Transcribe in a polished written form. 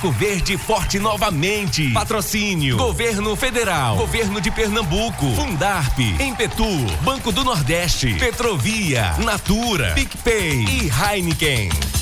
Arco Verde forte novamente. Patrocínio: Governo Federal, Governo de Pernambuco, Fundarp, Empetu, Banco do Nordeste, Petrovia, Natura, PicPay e Heineken.